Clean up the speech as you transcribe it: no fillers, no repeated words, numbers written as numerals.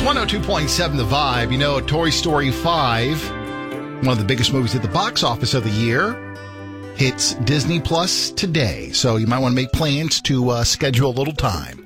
102.7 The Vibe. You know, Toy Story 5, one of the biggest movies at the box office of the year, hits Disney Plus today. So you might want to make plans to schedule a little time.